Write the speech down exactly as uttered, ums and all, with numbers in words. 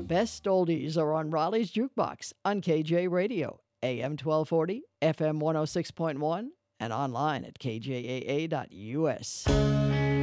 Best oldies are on Raleigh's Jukebox on K J Radio, A M twelve forty, F M one oh six point one, and online at k j a a dot u s.